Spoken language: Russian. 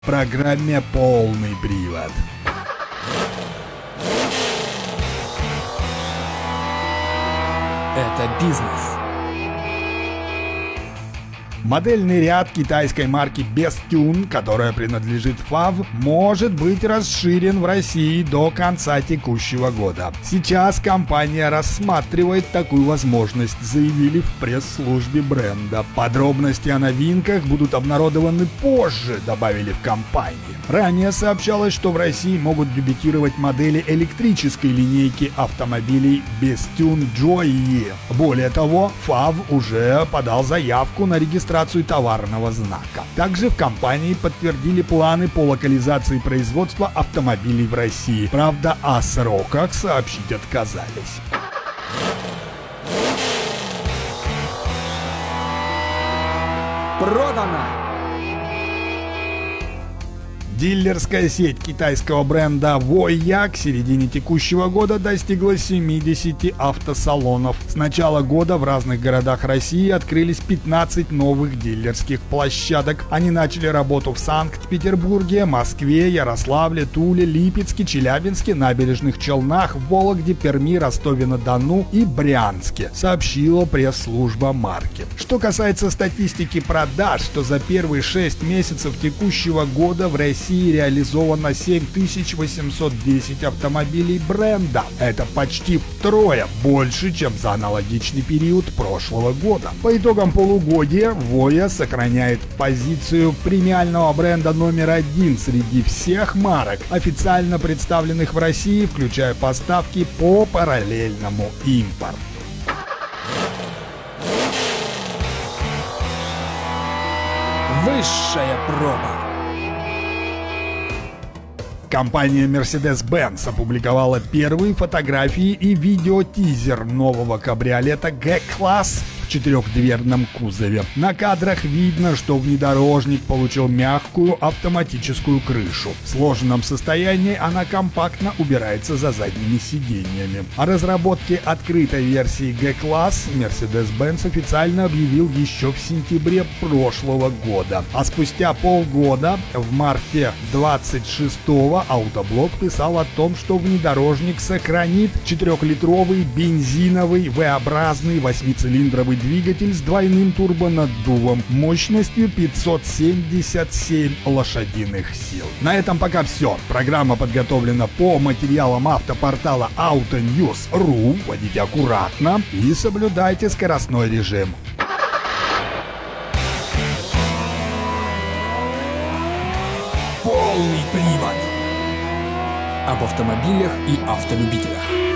В программе «Полный привод». Это бизнес. Модельный ряд китайской марки Bestune, которая принадлежит FAV, может быть расширен в России до конца текущего года. Сейчас компания рассматривает такую возможность, заявили в пресс-службе бренда. Подробности о новинках будут обнародованы позже, добавили в компании. Ранее сообщалось, что в России могут дебютировать модели электрической линейки автомобилей Bestune Joy. Более того, FAV уже подал заявку на регистрацию товарного знака. Также в компании подтвердили планы по локализации производства автомобилей в России. Правда, о сроках сообщить отказались. Продано! Дилерская сеть китайского бренда Voyah к середине текущего года достигла 70 автосалонов. С начала года в разных городах России открылись 15 новых дилерских площадок. Они начали работу в Санкт-Петербурге, Москве, Ярославле, Туле, Липецке, Челябинске, Набережных Челнах, Вологде, Перми, Ростове-на-Дону и Брянске, сообщила пресс-служба марки. Что касается статистики продаж, то за первые 6 месяцев текущего года в России реализовано 7810 автомобилей бренда. Это почти втрое больше, чем за аналогичный период прошлого года. По итогам полугодия Voyah сохраняет позицию премиального бренда номер 1 среди всех марок, официально представленных в России, включая поставки по параллельному импорту. Высшая проба. Компания Mercedes-Benz опубликовала первые фотографии и видеотизер нового кабриолета G-класс в четырехдверном кузове. На кадрах видно, что внедорожник получил мягкую автоматическую крышу. В сложенном состоянии она компактно убирается за задними сиденьями. О разработке открытой версии G-класс Mercedes-Benz официально объявил еще в сентябре прошлого года. А спустя полгода, в марте 26-го, Автоблог писал о том, что внедорожник сохранит 4-литровый бензиновый V-образный 8-цилиндровый двигатель с двойным турбонаддувом мощностью 577 лошадиных сил. На этом пока все. Программа подготовлена по материалам автопортала Autonews.ru. Водите аккуратно и соблюдайте скоростной режим. Полный привод. Об автомобилях и автолюбителях.